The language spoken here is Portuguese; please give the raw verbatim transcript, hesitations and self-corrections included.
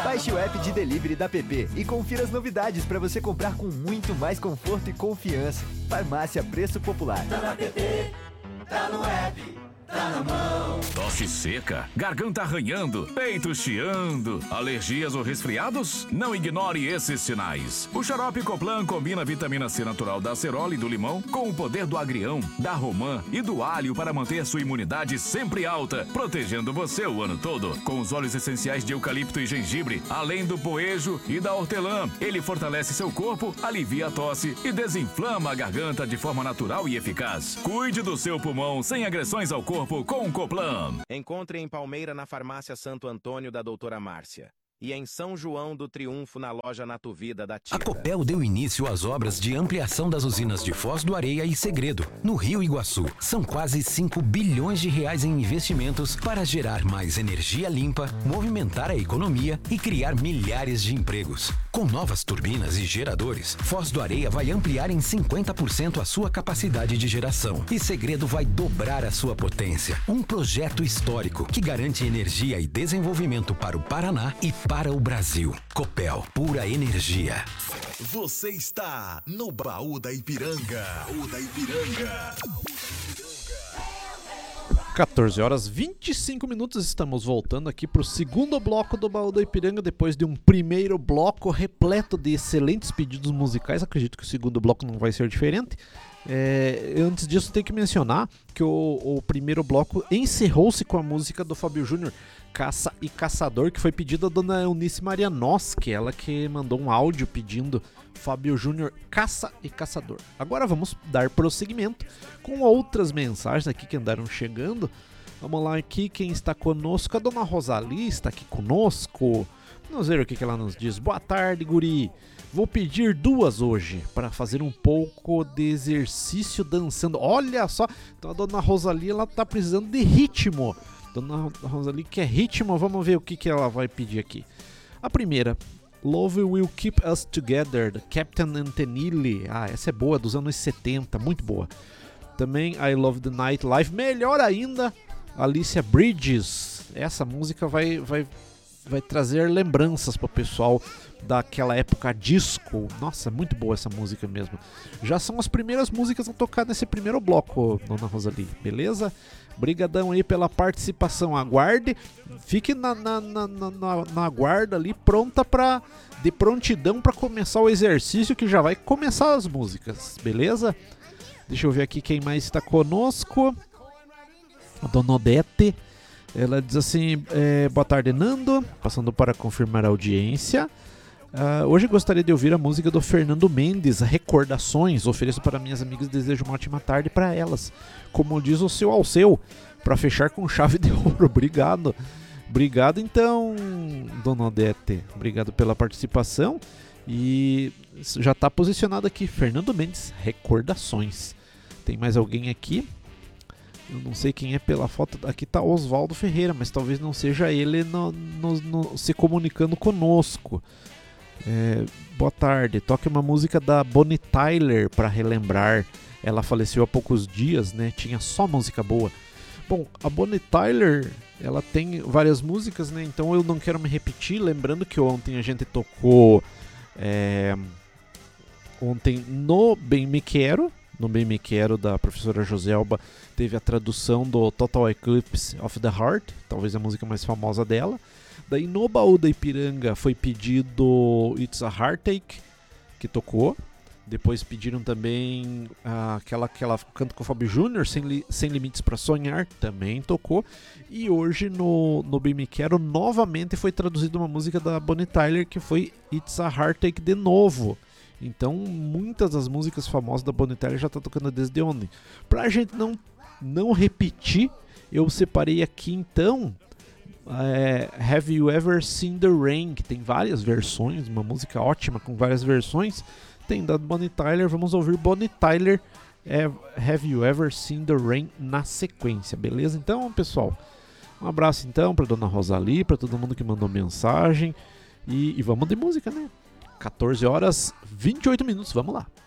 Baixe o app de delivery da P P e confira as novidades para você comprar com muito mais conforto e confiança. Farmácia Preço Popular. Tá na P P, tá no app, tá na mão. Tosse seca, garganta arranhando, peito chiando, alergias ou resfriados? Não ignore esses sinais. O xarope Coplan combina a vitamina C natural da acerola e do limão com o poder do agrião, da romã e do alho para manter sua imunidade sempre alta, protegendo você o ano todo. Com os óleos essenciais de eucalipto e gengibre, além do poejo e da hortelã, ele fortalece seu corpo, alivia a tosse e desinflama a garganta de forma natural e eficaz. Cuide do seu pulmão sem agressões ao corpo com o Coplan. Encontre em Palmeira na Farmácia Santo Antônio da Doutora Márcia. E em São João do Triunfo na loja Natuvida da Tita. A Copel deu início às obras de ampliação das usinas de Foz do Areia e Segredo, no Rio Iguaçu. São quase cinco bilhões de reais em investimentos para gerar mais energia limpa, movimentar a economia e criar milhares de empregos. Com novas turbinas e geradores, Foz do Areia vai ampliar em cinquenta por cento a sua capacidade de geração. E Segredo vai dobrar a sua potência. Um projeto histórico que garante energia e desenvolvimento para o Paraná e para o Brasil. Copel, pura energia. Você está no Baú da Ipiranga. Baú da Ipiranga. quatorze horas e vinte e cinco minutos, estamos voltando aqui para o segundo bloco do Baú da Ipiranga, depois de um primeiro bloco repleto de excelentes pedidos musicais. Acredito que o segundo bloco não vai ser diferente. É, antes disso, tem que mencionar que o, o primeiro bloco encerrou-se com a música do Fábio Júnior, Caça e Caçador, que foi pedida da dona Eunice Marianoski, ela que mandou um áudio pedindo Fábio Júnior, Caça e Caçador. Agora vamos dar prosseguimento com outras mensagens aqui que andaram chegando. Vamos lá aqui, quem está conosco, a dona Rosali está aqui conosco. Vamos ver o que, que ela nos diz. Boa tarde, guri. Vou pedir duas hoje para fazer um pouco de exercício dançando. Olha só, então a dona Rosali, ela tá precisando de ritmo. Dona Rosali quer ritmo, vamos ver o que, que ela vai pedir aqui. A primeira, Love Will Keep Us Together, da Captain Antonelli. Ah, essa é boa, dos anos setenta, muito boa. Também I Love the Nightlife, melhor ainda, Alicia Bridges. Essa música vai, vai, vai trazer lembranças para o pessoal daquela época disco. Nossa, muito boa essa música mesmo. Já são as primeiras músicas a tocar nesse primeiro bloco, dona Rosali, beleza? Brigadão aí pela participação. Aguarde, fique na, na, na, na, na guarda ali, pronta pra, de prontidão para começar o exercício, que já vai começar as músicas, beleza? Deixa eu ver aqui quem mais está conosco. A dona Odete, ela diz assim, é, boa tarde, Nando, passando para confirmar a audiência. Uh, hoje gostaria de ouvir a música do Fernando Mendes, Recordações. Ofereço para minhas amigas e desejo uma ótima tarde para elas. Como diz o seu Alceu, para fechar com chave de ouro. Obrigado. Obrigado então, dona Odete. Obrigado pela participação. E já está posicionado aqui, Fernando Mendes, Recordações. Tem mais alguém aqui? Eu não sei quem é pela foto. Aqui está Oswaldo Ferreira, mas talvez não seja ele no, no, no, se comunicando conosco. É, boa tarde, toque uma música da Bonnie Tyler para relembrar. Ela faleceu há poucos dias, né? Tinha só música boa. Bom, a Bonnie Tyler, ela tem várias músicas, né? Então eu não quero me repetir. Lembrando que ontem a gente tocou é, ontem no Bem Me Quero, no Bem Me Quero da professora Joselba, teve a tradução do Total Eclipse of the Heart, talvez a música mais famosa dela. Daí no Baú da Ipiranga foi pedido It's a Heartache, que tocou. Depois pediram também ah, aquela que ela canta com o Fábio Júnior, Sem, Li- Sem Limites para Sonhar, também tocou. E hoje no, no Bem Me Quero novamente foi traduzida uma música da Bonnie Tyler, que foi It's a Heartache de novo. Então muitas das músicas famosas da Bonnie Tyler já tá tocando desde ontem. Pra gente não, não repetir, eu separei aqui então... É, Have You Ever Seen the Rain, que tem várias versões, uma música ótima com várias versões. Tem da Bonnie Tyler, vamos ouvir Bonnie Tyler, é, Have You Ever Seen the Rain na sequência, beleza? Então, pessoal, um abraço então pra dona Rosali, pra todo mundo que mandou mensagem. E, e vamos de música, né? quatorze horas e vinte e oito minutos, vamos lá.